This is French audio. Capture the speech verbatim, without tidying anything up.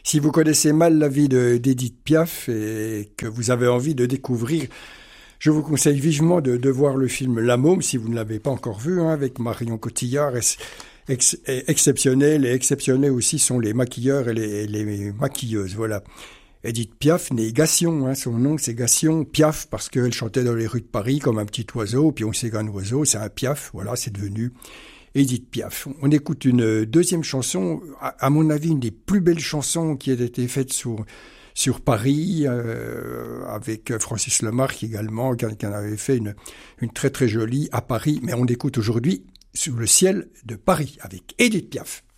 Si vous connaissez mal la vie de, d'Édith Piaf et que vous avez envie de découvrir, je vous conseille vivement de, de voir le film La Môme, si vous ne l'avez pas encore vu, hein, avec Marion Cotillard. Ex, ex, exceptionnel et exceptionnels aussi sont les maquilleurs et les, les maquilleuses. Voilà. Édith Piaf, née Gassion, hein, son nom c'est Gassion, Piaf, parce qu'elle chantait dans les rues de Paris comme un petit oiseau, puis on sait qu'un oiseau, c'est un Piaf, voilà, c'est devenu Édith Piaf. On écoute une deuxième chanson, à, à mon avis, une des plus belles chansons qui a été faite sur, sur Paris, euh, avec Francis Lemarque également, qui, qui en avait fait une, une très très jolie à Paris, mais on écoute aujourd'hui Sous le ciel de Paris, avec Édith Piaf.